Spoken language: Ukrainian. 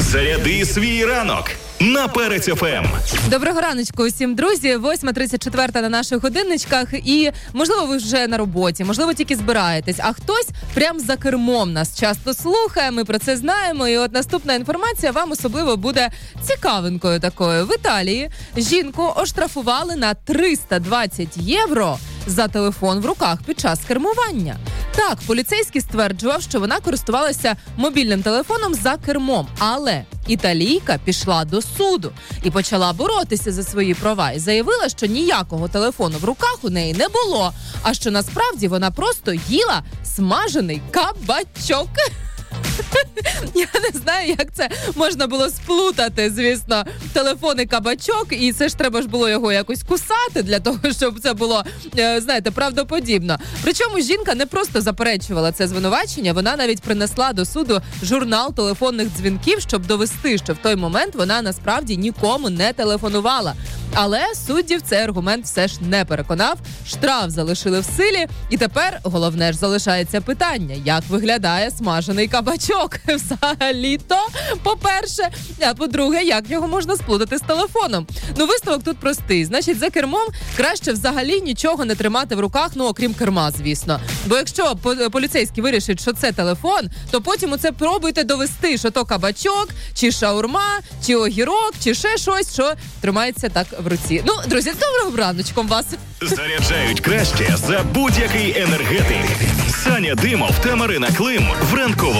Заряди свій ранок на Перець ФМ. Доброго раночку усім, друзі. 8:34 на наших годинничках. І, можливо, ви вже на роботі, можливо, тільки збираєтесь. А хтось прям за кермом нас часто слухає, ми про це знаємо. І от наступна інформація вам особливо буде цікавинкою такою. В Італії жінку оштрафували на 320 євро за телефон в руках під час кермування. Так, поліцейський стверджував, що вона користувалася мобільним телефоном за кермом, але італійка пішла до суду і почала боротися за свої права і заявила, що ніякого телефону в руках у неї не було, а що насправді вона просто їла смажений кабачок. Я не знаю, як це можна було сплутати, звісно, телефон і кабачок, і це ж треба ж було його якось кусати для того, щоб це було, знаєте, правдоподібно. Причому жінка не просто заперечувала це звинувачення, вона навіть принесла до суду журнал телефонних дзвінків, щоб довести, що в той момент вона насправді нікому не телефонувала. Але суддів цей аргумент все ж не переконав, штраф залишили в силі, і тепер головне ж залишається питання, як виглядає смажений кабачок взагалі-то, по-перше, а по-друге, як його можна сплутати з телефоном. Ну, висновок тут простий, значить, за кермом краще взагалі нічого не тримати в руках, ну, окрім керма, звісно. Бо якщо поліцейський вирішить, що це телефон, то потім оце пробуйте довести, що то кабачок, чи шаурма, чи огірок, чи ще щось, що тримається так в руці. Ну, друзі, доброго раночком вас. Заряджають краще за будь-який енергетик. Саня Димов та Марина Клим в ранковому